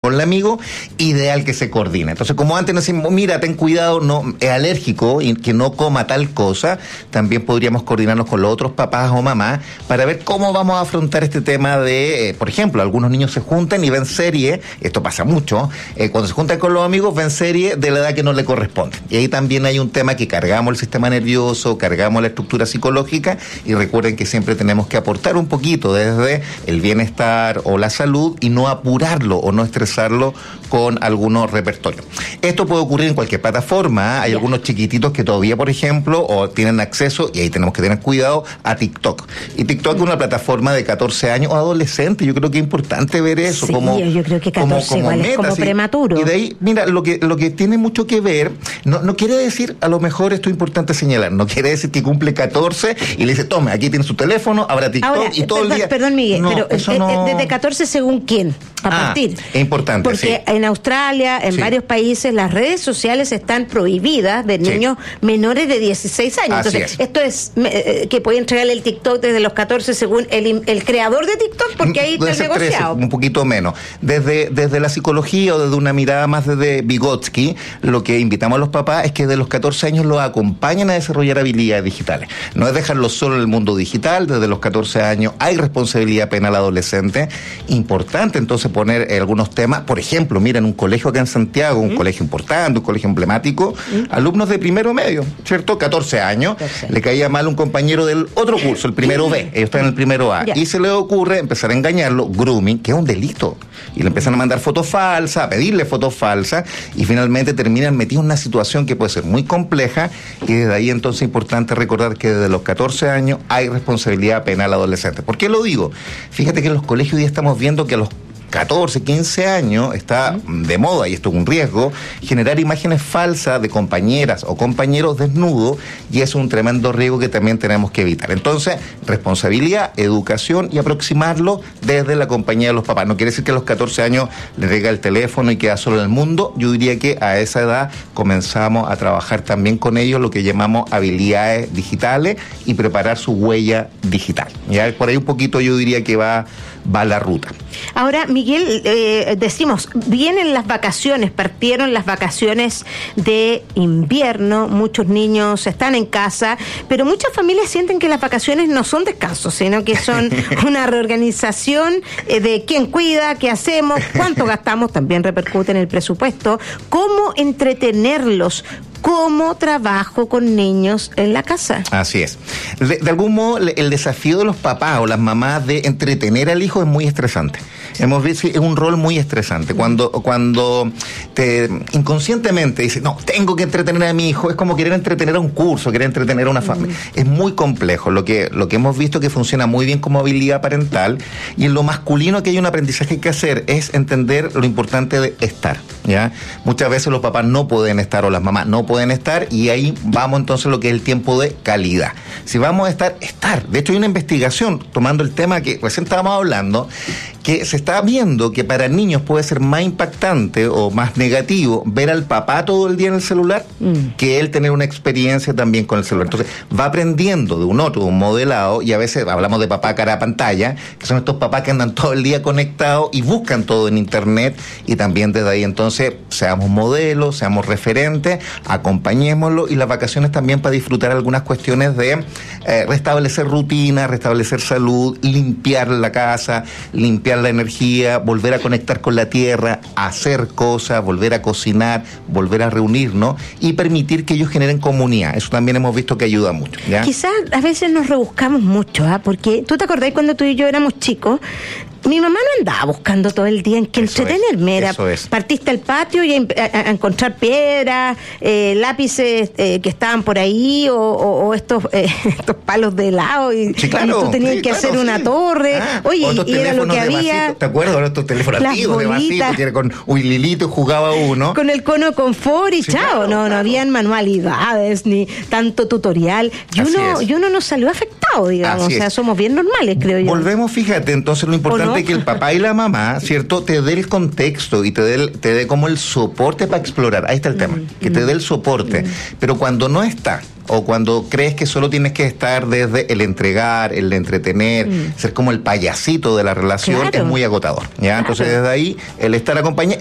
con el amigo, ideal que se coordine. Entonces, como antes nos decimos, mira, ten cuidado, no es alérgico y que no coma tal cosa, también podríamos coordinarnos con los otros papás o mamás para ver cómo vamos a afrontar este tema de, por ejemplo, algunos niños se juntan y ven serie, esto pasa mucho, cuando se juntan con los amigos ven serie de la edad que no le corresponde. Y ahí también hay un tema que cargamos el sistema nervioso, cargamos la estructura psicológica, y recuerden que siempre tenemos que aportar un poquito desde el bienestar o la salud y no apurarlo o no estresarlo con algunos repertorios. Esto puede ocurrir en cualquier plataforma. Hay algunos chiquititos que todavía, por ejemplo, o tienen acceso, y ahí tenemos que tener cuidado, a TikTok. Y TikTok es una plataforma de 14 años o adolescente. Yo creo que es importante ver eso. Sí, como, yo creo que 14 como igual meta, es como prematuro. Y de ahí, mira, lo que tiene mucho que ver, no quiere decir, a lo mejor esto es importante señalar, no quiere decir que cumple 14 y le dice, tome, aquí tiene su teléfono, abra TikTok. Ahora, y todo el día. Perdón, Miguel, pero desde 14 según quién, a partir. Es importante. Porque en Australia, en varios países, las redes sociales están prohibidas de niños menores de 16 años. Así Entonces, esto es que puede entregarle el TikTok desde los 14 según el creador de TikTok, porque ahí está el negociado. 13, un poquito menos. Desde la psicología o desde una mirada más desde Vygotsky, lo que invitamos a los papás es que de los 14 años los acompañen a desarrollar habilidades digitales. No es dejarlos solo en el mundo digital. Desde los 14 años hay responsabilidad penal adolescente. Importante entonces poner algunos temas. Por ejemplo, mira, en un colegio acá en Santiago, un colegio importante, un colegio emblemático, alumnos de primero medio, ¿cierto? 14 años, le caía mal un compañero del otro curso, el primero B, ellos están en el primero A, y se le ocurre empezar a engañarlo, grooming, que es un delito, y le empiezan a mandar fotos falsas, a pedirle fotos falsas, y finalmente terminan metidos en una situación que puede ser muy compleja, y desde ahí entonces es importante recordar que desde los 14 años hay responsabilidad penal adolescente. ¿Por qué lo digo? Fíjate que en los colegios hoy día estamos viendo que a los 14, 15 años está de moda, y esto es un riesgo, generar imágenes falsas de compañeras o compañeros desnudos, y es un tremendo riesgo que también tenemos que evitar. Entonces, responsabilidad, educación y aproximarlo desde la compañía de los papás. No quiere decir que a los 14 años le rega el teléfono y queda solo en el mundo. Yo diría que a esa edad comenzamos a trabajar también con ellos lo que llamamos habilidades digitales y preparar su huella digital. Ya por ahí un poquito yo diría que va la ruta. Ahora, Miguel, decimos, vienen las vacaciones, partieron las vacaciones de invierno, muchos niños están en casa, pero muchas familias sienten que las vacaciones no son descansos, sino que son una reorganización de quién cuida, qué hacemos, cuánto gastamos, también repercute en el presupuesto, cómo entretenerlos. ¿Cómo trabajo con niños en la casa? Así es. De algún modo, el desafío de los papás o las mamás de entretener al hijo es muy estresante. Sí. Hemos visto que es un rol muy estresante. Cuando te inconscientemente dices, no, tengo que entretener a mi hijo, es como querer entretener a un curso, querer entretener a una familia. Es muy complejo. Lo que hemos visto que funciona muy bien como habilidad parental, y en lo masculino que hay un aprendizaje que hacer es entender lo importante de estar, ¿ya? Muchas veces los papás no pueden estar, o las mamás no pueden estar, y ahí vamos entonces a lo que es el tiempo de calidad. Si vamos a estar. De hecho, hay una investigación, tomando el tema que recién estábamos hablando, que se está viendo que para niños puede ser más impactante o más negativo ver al papá todo el día en el celular que él tener una experiencia también con el celular. Entonces va aprendiendo de un modelado, y a veces hablamos de papá cara a pantalla, que son estos papás que andan todo el día conectados y buscan todo en internet, y también desde ahí entonces seamos modelos, seamos referentes, acompañémoslo, y las vacaciones también para disfrutar algunas cuestiones de restablecer rutina, restablecer salud, limpiar la casa, limpiar la energía, volver a conectar con la tierra, hacer cosas, volver a cocinar, volver a reunirnos y permitir que ellos generen comunidad. Eso también hemos visto que ayuda mucho, ¿ya? Quizás a veces nos rebuscamos mucho, porque tú te acordás cuando tú y yo éramos chicos, mi mamá no andaba buscando todo el día en qué entretenerme. Partiste al patio y a encontrar piedras, lápices que estaban por ahí, o estos palos de helado, y tú tenías que hacer una torre. Oye, y era lo que había. ¿Te acuerdas de estos teléfonos antiguos de vasito que era con un hilito y jugaba uno? Con el cono de confort y chao. No habían manualidades ni tanto tutorial. Y uno no salió afectado, digamos. Así somos bien normales, creo yo. Volvemos, fíjate, entonces lo importante es que el papá y la mamá, ¿cierto?, te dé el contexto y te dé como el soporte para explorar. Ahí está el tema, que te dé el soporte. Pero cuando no está, o cuando crees que solo tienes que estar desde el entregar, el entretener, ser como el payasito de la relación, es muy agotador, ¿ya? Entonces desde ahí el estar acompañado